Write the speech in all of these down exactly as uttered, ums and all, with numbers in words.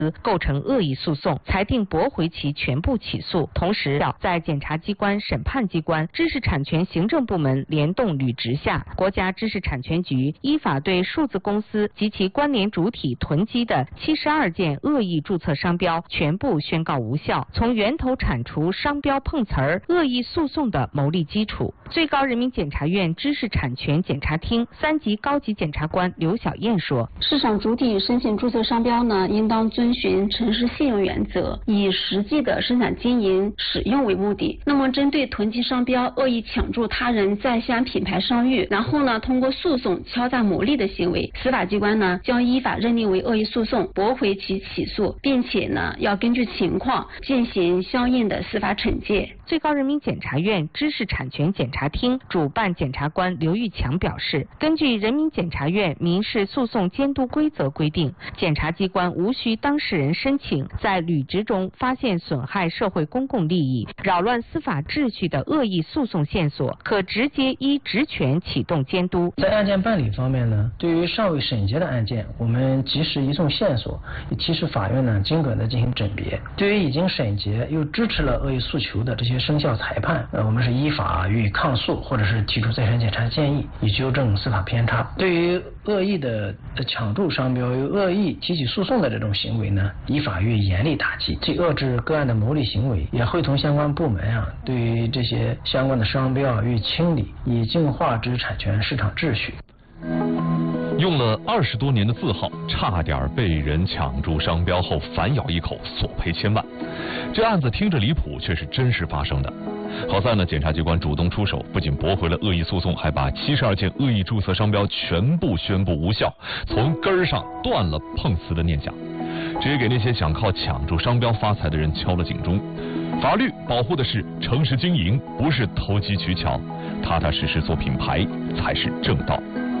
构成恶意诉讼，裁定驳回其全部起诉。同时，在检察机关、审判机关、知识产权行政部门联动履职下，国家知识产权局依法对数字公司及其关联主体囤积的七十二件恶意注册商标全部宣告无效，从源头铲除商标碰瓷儿、恶意诉讼的牟利基础。最高人民检察院知识产权检察厅三级高级检察官刘晓燕说：“ 市场主体申请注册商标呢，应当遵循诚实信用原则，以实际的生产经营、使用为目的。那么，针对囤积商标、恶意抢注他人在乡品牌商誉，然后呢，通过诉讼敲诈牟利的行为，司法机关呢将依法认定为恶意诉讼，驳回其起诉，并且呢要根据情况进行相应的司法惩戒。” 最高人民检察院知识产权检察厅主办检察官刘玉强表示，根据人民检察院民事诉讼监督规则规定，检察机关无需当事人申请，在履职中发现损害社会公共利益、扰乱司法秩序的恶意诉讼线索，可直接依职权启动监督。 在案件办理方面呢，对于尚未审结的案件，我们及时移送线索，也提示法院呢尽可的进行甄别。对于已经审结又支持了恶意诉求的这些生效裁判，呃，我们是依法予以抗诉，或者是提出再审检查建议，以纠正司法偏差。对于恶意的抢注商标、有恶意提起诉讼的这种行为呢，依法予以严厉打击，既遏制个案的牟利行为，也会同相关部门啊，对于这些相关的商标予以清理，以净化知识产权市场秩序。 用了二十多年的字号，差点被人抢注商标后反咬一口，索赔千万。这案子听着离谱，却是真实发生的。好在呢，检察机关主动出手，不仅驳回了恶意诉讼，还把七十二件恶意注册商标全部宣布无效，从根儿上断了碰瓷的念想。这也给那些想靠抢注商标发财的人敲了警钟。法律保护的是诚实经营，不是投机取巧，踏踏实实做品牌才是正道。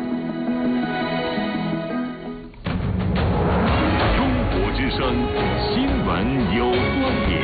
之声新闻有观点，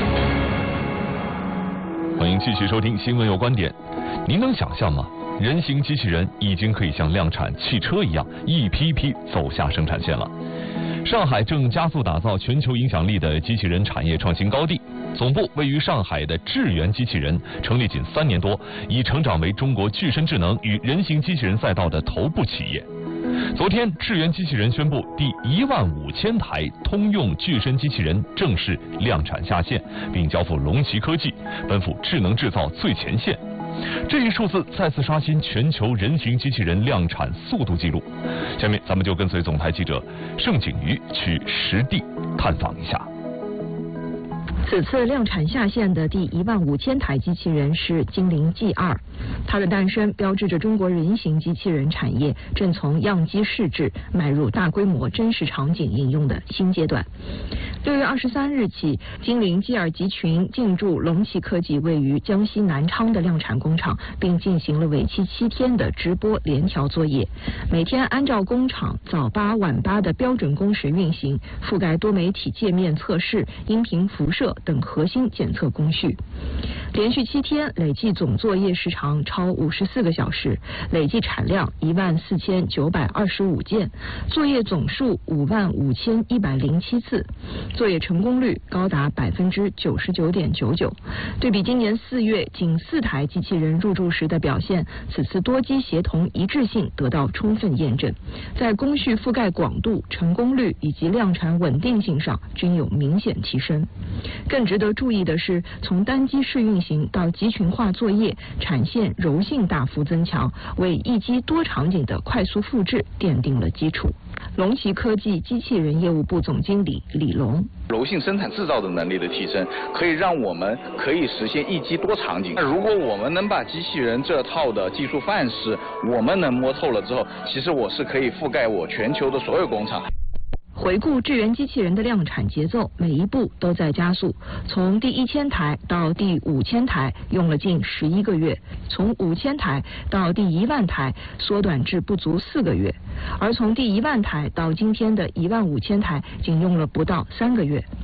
欢迎继续收听新闻有观点。您能想象吗？人形机器人已经可以像量产汽车一样，一批批走下生产线了。上海正加速打造全球影响力的机器人产业创新高地，总部位于上海的智源机器人成立仅三年多，已成长为中国具身智能与人形机器人赛道的头部企业。昨天，智源机器人宣布第一万五千台通用具身机器人正式量产下线，并交付龙旗科技，奔赴智能制造最前线。这一数字再次刷新全球人形机器人量产速度记录。下面，咱们就跟随总台记者盛景瑜去实地探访一下。 此次量产下线的第一万五千台机器人是精灵 G 二，它的诞生标志着中国人形机器人产业正从样机试制迈入大规模真实场景应用的新阶段。六月二十三日起，精灵 G 二集群进驻龙旗科技位于江西南昌的量产工厂，并进行了为期七天的直播联调作业，每天按照工厂早八晚八的标准工时运行，覆盖多媒体界面测试、音频辐射等核心检测工序。连续七天累计总作业时长超五十四个小时，累计产量一万四千九百二十五件，作业总数五万五千一百零七次，作业成功率高达百分之九十九点九九。对比今年四月仅四台机器人入驻时的表现，此次多机协同一致性得到充分验证，在工序覆盖广度、成功率以及量产稳定性上均有明显提升。更值得注意的是，从单机试运行到集群化作业，产线柔性大幅增强，为一机多场景的快速复制奠定了基础。龙旗科技机器人业务部总经理李龙： 柔性生产制造的能力的提升，可以让我们可以实现一机多场景。那如果我们能把机器人这套的技术范式我们能摸透了之后，其实我是可以覆盖我全球的所有工厂。 回顾智源机器人的量产节奏，每一步都在加速。从第一千台到第五千台，用了近十一个月；从五千台到第一万台，缩短至不足四个月；而从第一万台到今天的一万五千台，仅用了不到三个月。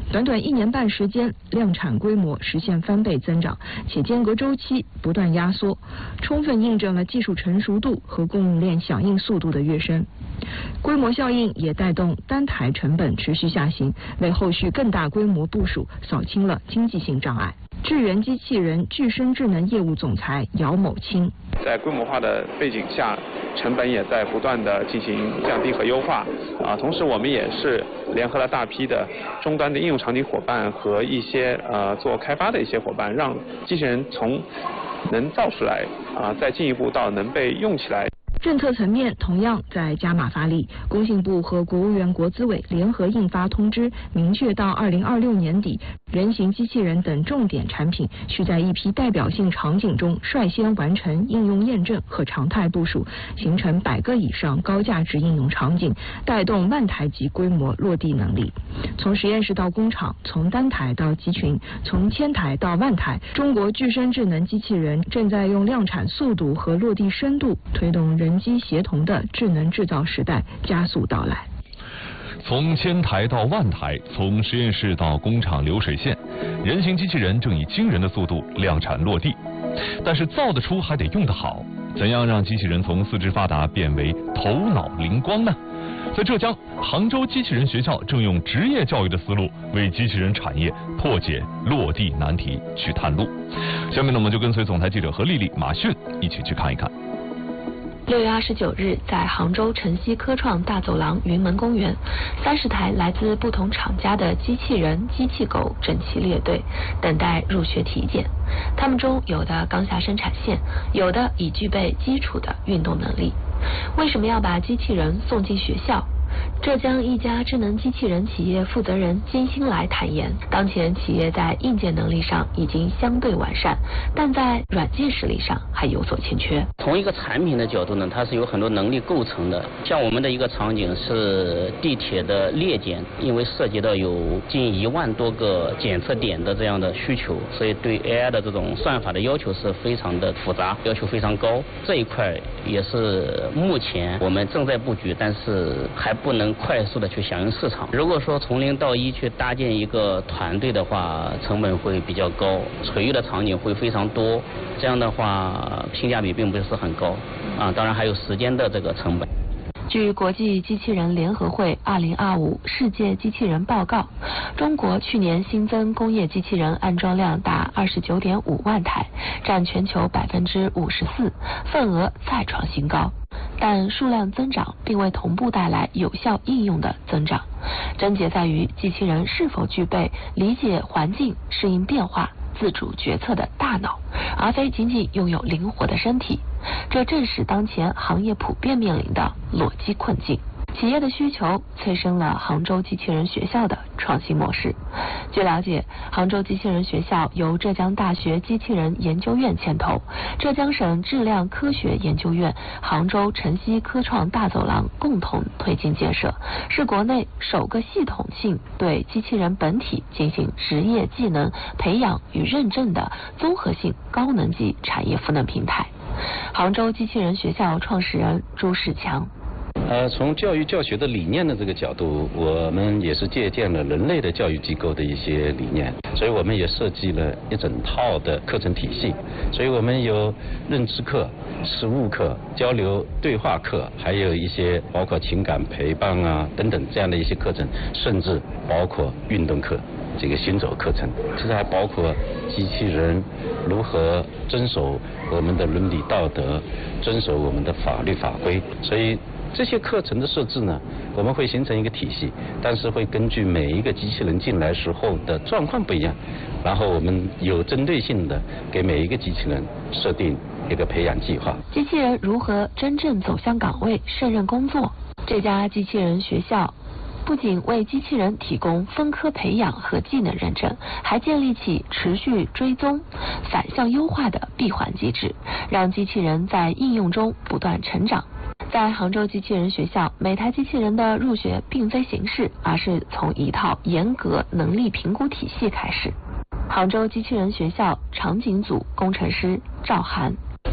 短短一年半时间，量产规模实现翻倍增长，且间隔周期不断压缩，充分印证了技术成熟度和供应链响应速度的跃升。规模效应也带动单台成本持续下行，为后续更大规模部署扫清了经济性障碍。智源机器人具身智能业务总裁姚某清， 在规模化的背景下，成本也在不断的进行降低和优化啊。同时，我们也是联合了大批的终端的应用场景伙伴和一些呃做开发的一些伙伴，让机器人从能造出来啊，再进一步到能被用起来。 政策层面同样在加码发力，工信部和国务院国资委联合印发通知，明确到二零二六年底，人形机器人等重点产品需在一批代表性场景中率先完成应用验证和常态部署，形成百个以上高价值应用场景，带动万台级规模落地能力。从实验室到工厂，从单台到集群，从千台到万台，中国具身智能机器人正在用量产速度和落地深度推动人人机协同的智能制造时代加速到来。 从千台到万台，从实验室到工厂流水线，人形机器人正以惊人的速度量产落地。但是造得出还得用得好，怎样让机器人从四肢发达变为头脑灵光呢？在浙江杭州机器人学校正用职业教育的思路为机器人产业破解落地难题去探路。下面呢，我们就跟随总台记者何丽丽、马迅一起去看一看。 六月二十九日，在杭州晨曦科创大走廊云门公园，三十台来自不同厂家的机器人、机器狗整齐列队，等待入学体检。他们中有的刚下生产线，有的已具备基础的运动能力。为什么要把机器人送进学校？浙江一家智能机器人企业负责人金新来坦言，当前企业在硬件能力上已经相对完善，但在软件实力上还有所欠缺。 从一个产品的角度呢，它是有很多能力构成的。像我们的一个场景是地铁的列检，因为涉及到有近一万多个检测点的这样的需求，所以对 A I 的这种算法的要求是非常的复杂，要求非常高。这一块也是目前我们正在布局，但是还不能快速的去响应市场。如果说从零到一去搭建一个团队的话，成本会比较高，垂直的场景会非常多，这样的话性价比并不是很高啊。当然还有时间的这个成本。 据国际机器人联合会二零二五世界机器人报告，中国去年新增工业机器人安装量达二十九点五万台，占全球百分之五十四，份额再创新高。但数量增长并未同步带来有效应用的增长，症结在于机器人是否具备理解环境、适应变化、自主决策的大脑，而非仅仅拥有灵活的身体。这正是当前行业普遍面临的裸机困境。企业的需求催生了杭州机器人学校的创新模式。据了解，杭州机器人学校由浙江大学机器人研究院牵头，浙江省质量科学研究院、杭州晨曦科创大走廊共同推进建设，是国内首个系统性对机器人本体进行职业技能培养与认证的综合性高能级产业赋能平台。杭州机器人学校创始人朱世强。 呃，从教育教学的理念的这个角度，我们也是借鉴了人类的教育机构的一些理念，所以我们也设计了一整套的课程体系。所以我们有认知课、实务课、交流对话课，还有一些包括情感陪伴啊等等这样的一些课程，甚至包括运动课。这个行走课程，其实还包括机器人如何遵守我们的伦理道德，遵守我们的法律法规。所以这些课程的设置呢，我们会形成一个体系，但是会根据每一个机器人进来时候的状况不一样，然后我们有针对性的给每一个机器人设定一个培养计划。 机器人如何真正走向岗位，胜任工作？这家机器人学校不仅为机器人提供分科培养和技能认证，还建立起持续追踪、反向优化的闭环机制，让机器人在应用中不断成长。在杭州机器人学校，每台机器人的入学并非形式，而是从一套严格能力评估体系开始。杭州机器人学校场景组工程师赵涵。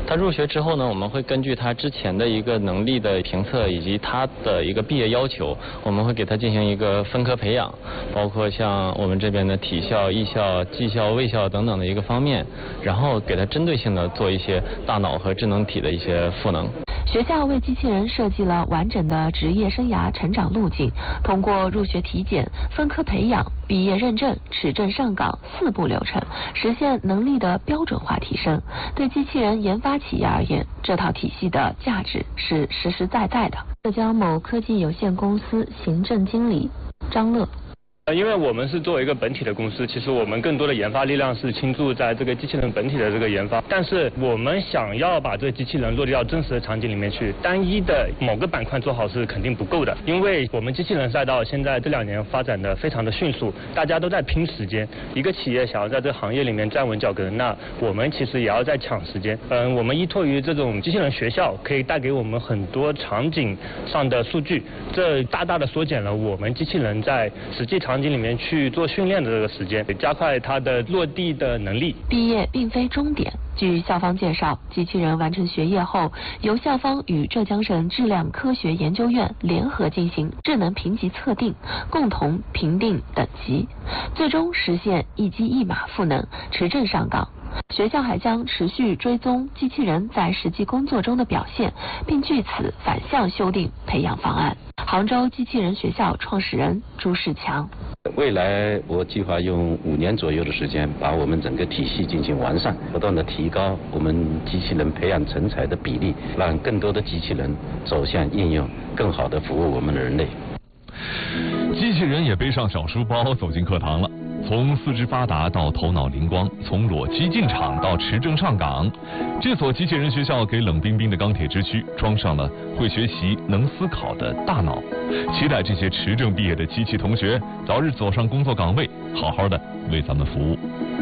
他入学之后呢，我们会根据他之前的一个能力的评测以及他的一个毕业要求，我们会给他进行一个分科培养，包括像我们这边的体校、艺校、技校、卫校等等的一个方面，然后给他针对性的做一些大脑和智能体的一些赋能。 学校为机器人设计了完整的职业生涯成长路径，通过入学体检、分科培养、毕业认证、持证上岗四步流程，实现能力的标准化提升。对机器人研发企业而言，这套体系的价值是实实在在的。浙江某科技有限公司行政经理张乐。 因为我们是作为一个本体的公司，其实我们更多的研发力量是倾注在这个机器人本体的这个研发，但是我们想要把这个机器人落地到真实的场景里面去，单一的某个板块做好是肯定不够的，因为我们机器人赛道现在这两年发展的非常的迅速，大家都在拼时间，一个企业想要在这个行业里面站稳脚跟，那我们其实也要在抢时间。嗯，我们依托于这种机器人学校，可以带给我们很多场景上的数据，这大大的缩减了我们机器人在实际场景里面去做训练的这个时间，加快它的落地的能力。 毕业并非终点。据校方介绍，机器人完成学业后，由校方与浙江省质量科学研究院联合进行智能评级测定，共同评定等级，最终实现一机一码赋能，持证上岗。学校还将持续追踪机器人在实际工作中的表现，并据此反向修订培养方案。杭州机器人学校创始人朱世强。 未来我计划用五年左右的时间，把我们整个体系进行完善，不断的提高我们机器人培养成才的比例，让更多的机器人走向应用，更好的服务我们的人类。 机器人也背上小书包走进课堂了。从四肢发达到头脑灵光，从裸机进场到持证上岗，这所机器人学校给冷冰冰的钢铁之躯装上了会学习、能思考的大脑。期待这些持证毕业的机器同学早日走上工作岗位，好好的为咱们服务。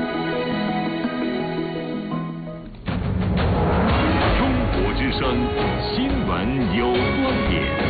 中国之声新闻有观点。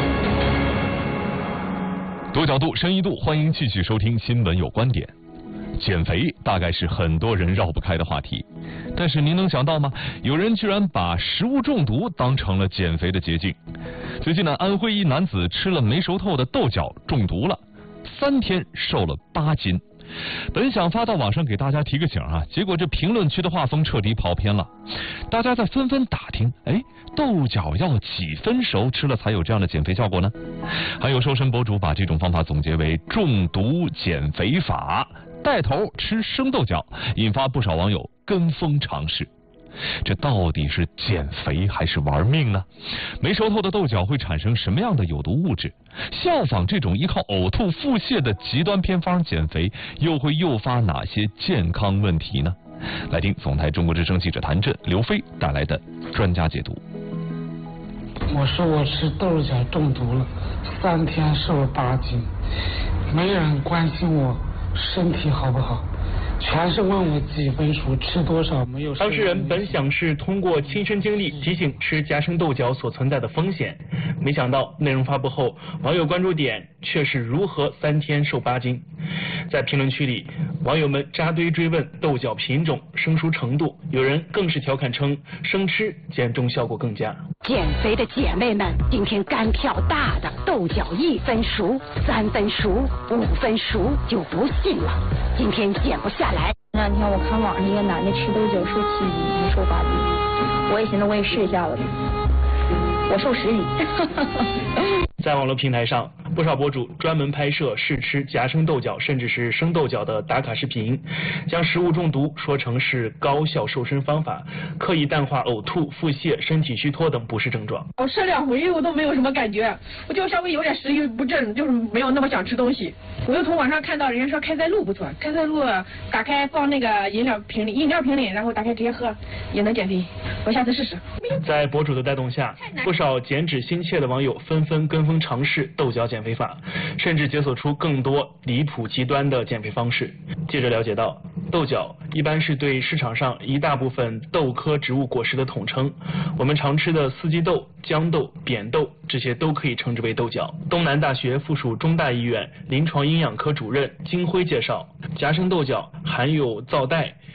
多角度、深一度，欢迎继续收听新闻有观点。减肥大概是很多人绕不开的话题，但是您能想到吗？有人居然把食物中毒当成了减肥的捷径。最近呢，安徽一男子吃了没熟透的豆角中毒了，三天瘦了八斤。本想发到网上给大家提个醒啊，结果这评论区的画风彻底跑偏了，大家在纷纷打听，哎，豆角要几分熟吃了才有这样的减肥效果呢？还有瘦身博主把这种方法总结为中毒减肥法，带头吃生豆角，引发不少网友跟风尝试。这到底是减肥还是玩命呢？没熟透的豆角会产生什么样的有毒物质？效仿这种依靠呕吐腹泻的极端偏方减肥，又会诱发哪些健康问题呢？来听总台中国之声记者谭震、刘飞带来的专家解读。 我说我吃豆角中毒了，三天瘦了八斤，没人关心我身体好不好，全是问我几分熟，吃多少，没有。 当事人本想是通过亲身经历提醒吃夹生豆角所存在的风险，没想到内容发布后，网友关注点却是如何三天瘦八斤。在评论区里，网友们扎堆追问豆角品种、生熟程度，有人更是调侃称生吃减重效果更佳。 减肥的姐妹们，今天干票大的豆角一分熟、三分熟、五分熟就不信了，今天减不下来。 那两天我看网上一个男的吃豆角瘦七斤，瘦八斤，我也寻思我也试一下子，我瘦十斤。 在网络平台上，不少博主专门拍摄试吃夹生豆角甚至是生豆角的打卡视频，将食物中毒说成是高效瘦身方法，刻意淡化呕吐、腹泻、身体虚脱等不适症状。 我吃两回我都没有什么感觉，我就稍微有点食欲不振，就是没有那么想吃东西。我又从网上看到人家说开塞露不错，开塞露打开放那个饮料瓶里，饮料瓶里，然后打开直接喝也能减肥，我下次试试。 在博主的带动下，不少减脂心切的网友纷纷跟风尝试豆角减肥法，甚至解锁出更多离谱极端的减肥方式。记者了解到，豆角一般是对市场上一大部分豆科植物果实的统称，我们常吃的四季豆、豇豆、扁豆这些都可以称之为豆角。东南大学附属中大医院临床营养科主任金辉介绍，夹生豆角含有皂带、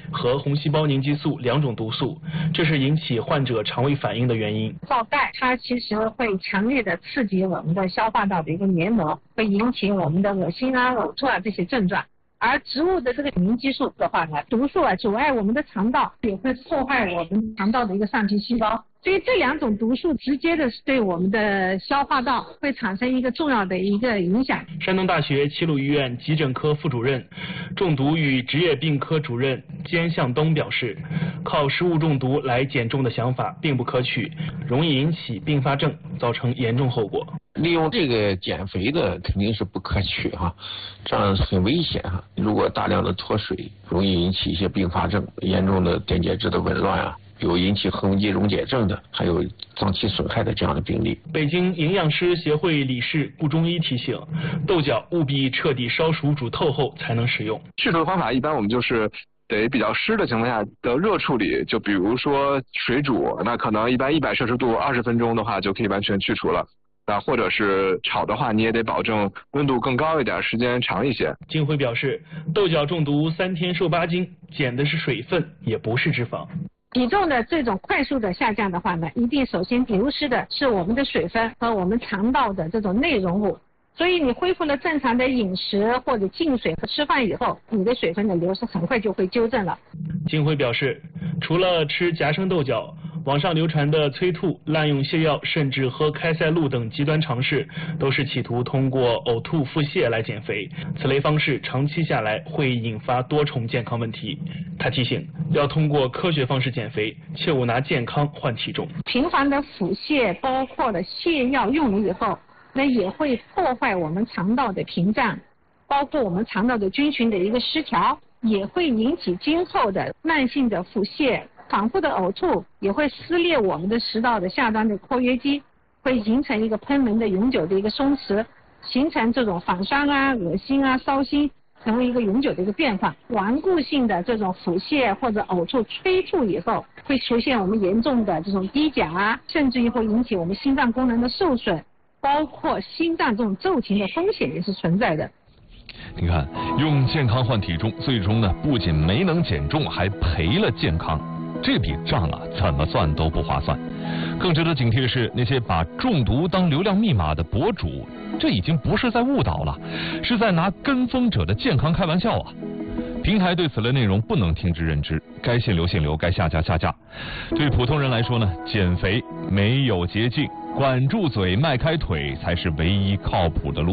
和红细胞凝集素两种毒素，这是引起患者肠胃反应的原因。 皂钙它其实会强烈的刺激我们的消化道的一个黏膜，会引起我们的恶心啊、呕吐啊这些症状。而植物的这个凝激素的话呢，毒素啊阻碍我们的肠道，也会破坏我们肠道的一个上皮细胞。所以这两种毒素直接的是对我们的消化道会产生一个重要的一个影响。 山东大学齐鲁医院急诊科副主任、中毒与职业病科主任兼向东表示，靠食物中毒来减重的想法并不可取，容易引起并发症，造成严重后果。 利用这个减肥的肯定是不可取哈，这样很危险哈。如果大量的脱水，容易引起一些并发症，严重的电解质的紊乱啊。有引起横纹肌溶解症的，还有脏器损害的这样的病例。 北京营养师协会理事顾中医提醒，豆角务必彻底烧熟煮透后才能食用。 去除的方法一般我们就是得比较湿的情况下的热处理，就比如说水煮，那可能一般一百摄氏度二十分钟的话就可以完全去除了。那或者是炒的话，你也得保证温度更高一点，时间长一些。 金辉表示，豆角中毒三天瘦八斤，减的是水分，也不是脂肪。 体重的这种快速的下降的话呢，一定首先流失的是我们的水分和我们肠道的这种内容物。所以你恢复了正常的饮食或者进水和吃饭以后，你的水分的流失很快就会纠正了。 金辉表示，除了吃夹生豆角，网上流传的催吐、滥用泻药，甚至喝开塞露等极端尝试，都是企图通过呕吐腹泻来减肥。此类方式长期下来会引发多重健康问题。他提醒，要通过科学方式减肥，切勿拿健康换体重。 频繁的腹泻，包括了泻药用了以后，那也会破坏我们肠道的屏障，包括我们肠道的菌群的一个失调，也会引起今后的慢性的腹泻。反复的呕吐也会撕裂我们的食道的下端的括约肌，会形成一个贲门的永久的一个松弛，形成这种反酸啊、恶心啊、烧心，成为一个永久的一个变化。顽固性的这种腹泻或者呕吐、催吐以后，会出现我们严重的这种低钾啊，甚至于会引起我们心脏功能的受损，包括心脏这种骤停的风险也是存在的。 你看，用健康换体重，最终呢不仅没能减重，还赔了健康。这笔账啊，怎么算都不划算。更值得警惕的是，那些把中毒当流量密码的博主，这已经不是在误导了，是在拿跟风者的健康开玩笑啊！平台对此类内容不能听之任之，该限流限流，该下架下架。对普通人来说呢，减肥没有捷径，管住嘴，迈开腿才是唯一靠谱的路。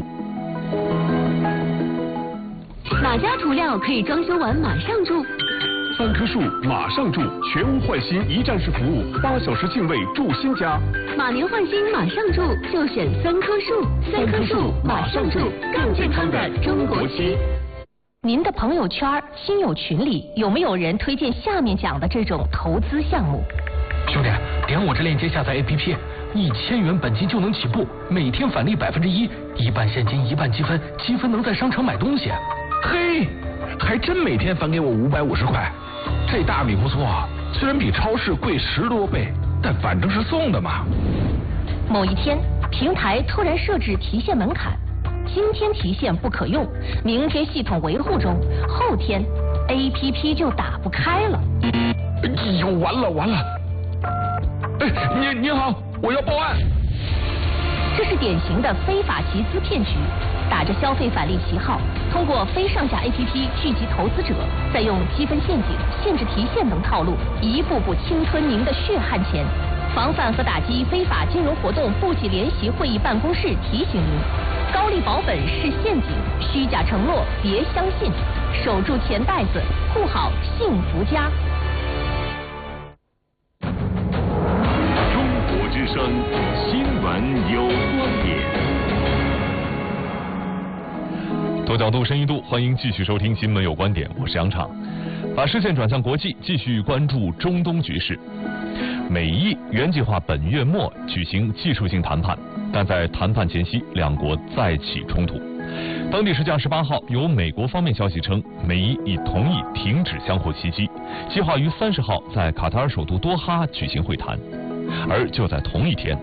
哪家涂料可以装修完马上住？ 三棵树马上住，全屋换新一站式服务，八小时净位住新家。 马年换新马上住，就选三棵树。三棵树马上住，更健康的中国区。您的朋友圈、亲友群里有没有人推荐下面讲的这种投资项目？ 兄弟，点我这链接下载 A P P， 一千元本金就能起步，每天返利百分之一，一半现金一半积分，积分能在商场买东西。 嘿，还真每天返给我五百五十块，这大米不错，虽然比超市贵十多倍，但反正是送的嘛。 某一天，平台突然设置提现门槛，今天提现不可用，明天系统维护中，后天 A P P 就打不开了。 哎呦，完了完了！哎，您您好，我要报案。 这是典型的非法集资骗局，打着消费返利旗号，通过非上架 A P P 聚集投资者，再用积分陷阱、限制提现等套路，一步步侵吞您的血汗钱。防范和打击非法金融活动部级联席会议办公室提醒您：高利保本是陷阱，虚假承诺别相信，守住钱袋子，护好幸福家。 中国之声新闻有观点。 多角度、深一度，欢迎继续收听《新闻有观点》，我是杨畅。把视线转向国际，继续关注中东局势。美意原计划本月末举行技术性谈判，但在谈判前夕，两国再起冲突。当地时间十八号，有美国方面消息称，美伊已同意停止相互袭击，计划于三十号在卡塔尔首都多哈举行会谈。而就在同一天，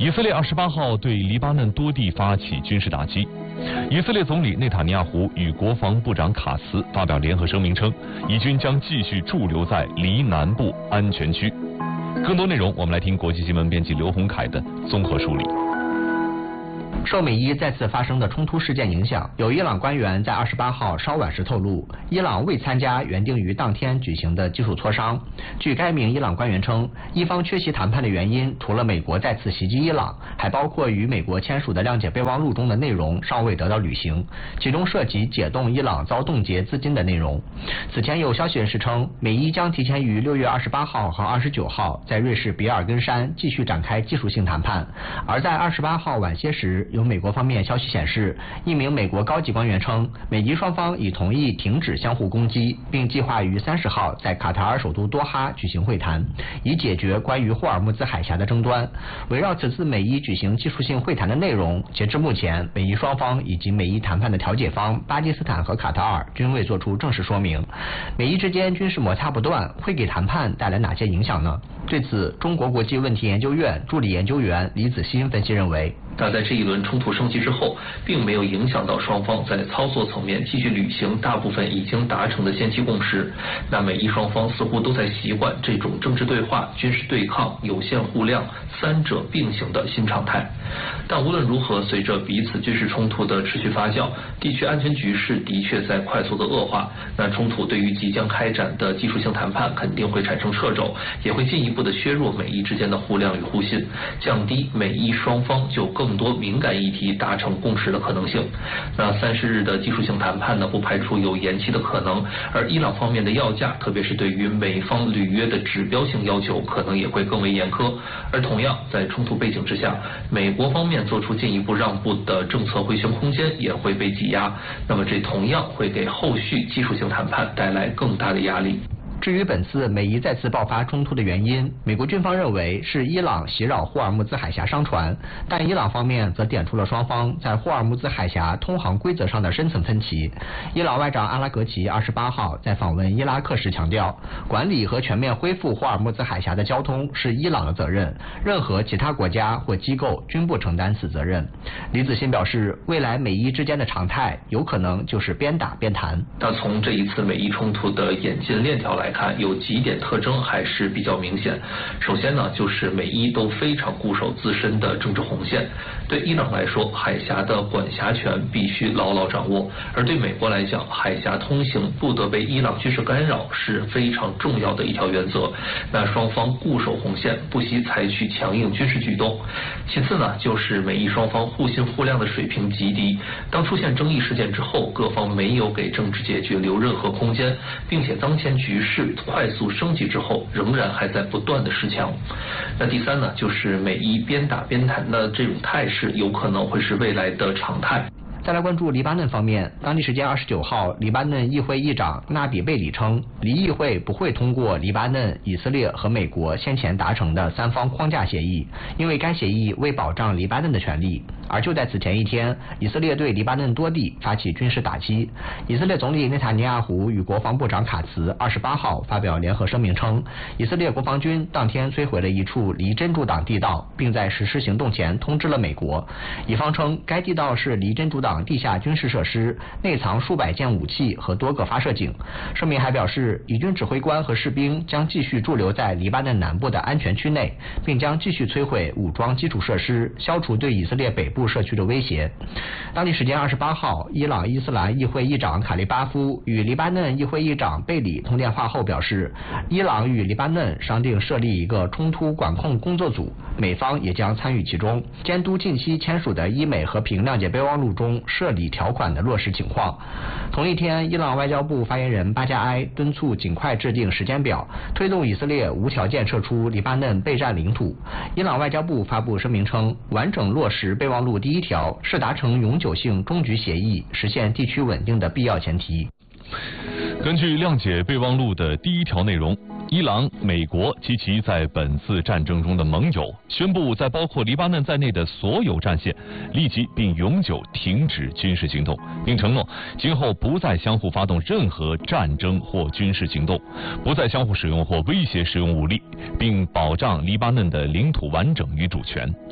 以色列二十八号对黎巴嫩多地发起军事打击。以色列总理内塔尼亚胡与国防部长卡茨发表联合声明称，以军将继续驻留在黎南部安全区。更多内容，我们来听国际新闻编辑刘洪凯的综合梳理。 受美伊再次发生的冲突事件影响，有伊朗官员在二十八号稍晚时透露，伊朗未参加原定于当天举行的技术磋商。据该名伊朗官员称，伊方缺席谈判的原因，除了美国再次袭击伊朗，还包括与美国签署的谅解备忘录中的内容尚未得到履行，其中涉及解冻伊朗遭冻结资金的内容。此前有消息人士称，美伊将提前于六月二十八号和二十九号在瑞士比尔根山继续展开技术性谈判，而在二十八号晚些时，有美国方面消息显示，一名美国高级官员称，美伊双方已同意停止相互攻击，并计划于三十号在卡塔尔首都多哈举行会谈，以解决关于霍尔木兹海峡的争端。围绕此次美伊举行技术性会谈的内容，截至目前，美伊双方以及美伊谈判的调解方巴基斯坦和卡塔尔均未做出正式说明。美伊之间军事摩擦不断，会给谈判带来哪些影响呢？对此，中国国际问题研究院助理研究员李子欣分析认为， 但在这一轮冲突升级之后，并没有影响到双方在操作层面继续履行大部分已经达成的先期共识。那美伊双方似乎都在习惯这种政治对话、军事对抗、有限互谅三者并行的新常态。但无论如何，随着彼此军事冲突的持续发酵，地区安全局势的确在快速的恶化。那冲突对于即将开展的技术性谈判肯定会产生掣肘，也会进一步的削弱美伊之间的互谅与互信，降低美伊双方就更多敏感议题达成共识的可能性。那三十日的技术性谈判呢，不排除有延期的可能，而伊朗方面的要价，特别是对于美方履约的指标性要求，可能也会更为严苛。而同样在冲突背景之下，美国方面做出进一步让步的政策回旋空间也会被挤压，那么这同样会给后续技术性谈判带来更大的压力。 至于本次美伊再次爆发冲突的原因，美国军方认为是伊朗袭扰霍尔木兹海峡商船，但伊朗方面则点出了双方在霍尔木兹海峡通航规则上的深层分歧。伊朗外长阿拉格齐二十八号在访问伊拉克时强调，管理和全面恢复霍尔木兹海峡的交通是伊朗的责任，任何其他国家或机构均不承担此责任。李子欣表示，未来美伊之间的常态有可能就是边打边谈。 那从这一次美伊冲突的演进链条来看，有几点特征还是比较明显。首先呢，就是美伊都非常固守自身的政治红线。对伊朗来说，海峡的管辖权必须牢牢掌握；而对美国来讲，海峡通行不得被伊朗军事干扰是非常重要的一条原则。那双方固守红线，不惜采取强硬军事举动。其次呢，就是美伊双方互信互谅的水平极低。当出现争议事件之后，各方没有给政治解决留任何空间，并且当前局势快速升级之后，仍然还在不断的失强。那第三呢，就是美伊边打边谈的这种态势，有可能会是未来的常态。 再来关注黎巴嫩方面，当地时间二十九号，黎巴嫩议会议长纳比贝里称，黎议会不会通过黎巴嫩、以色列和美国先前达成的三方框架协议，因为该协议未保障黎巴嫩的权利。而就在此前一天，以色列对黎巴嫩多地发起军事打击。以色列总理内塔尼亚胡与国防部长卡茨二十八号发表联合声明称，以色列国防军当天摧毁了一处离真主党地道，并在实施行动前通知了美国。以方称该地道是离真主党地下军事设施，内藏数百件武器和多个发射井。声明还表示，以军指挥官和士兵将继续驻留在黎巴嫩南部的安全区内，并将继续摧毁武装基础设施，消除对以色列北部社区的威胁。当地时间二十八号，伊朗伊斯兰议会议长卡利巴夫与黎巴嫩议会议长贝里通电话后表示，伊朗与黎巴嫩商定设立一个冲突管控工作组，美方也将参与其中，监督近期签署的伊美和平谅解备忘录中涉理条款的落实情况。同一天，伊朗外交部发言人巴加埃敦促尽快制定时间表，推动以色列无条件撤出黎巴嫩备战领土。伊朗外交部发布声明称，完整落实备忘录第一条是达成永久性终局协议、实现地区稳定的必要前提。 根据谅解备忘录的第一条内容，伊朗、美国及其在本次战争中的盟友宣布，在包括黎巴嫩在内的所有战线立即并永久停止军事行动，并承诺今后不再相互发动任何战争或军事行动，不再相互使用或威胁使用武力，并保障黎巴嫩的领土完整与主权。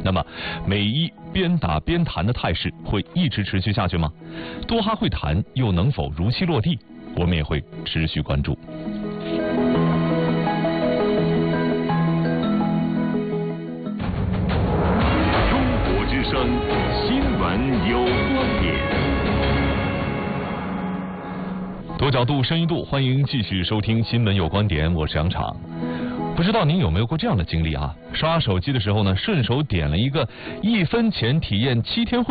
那么美伊边打边谈的态势会一直持续下去吗？多哈会谈又能否如期落地？我们也会持续关注。 中国之声新闻有观点。 多角度、深一度，欢迎继续收听《新闻有观点》，我是杨昶。不知道您有没有过这样的经历啊？刷手机的时候呢，顺手点了一个一分钱体验七天会。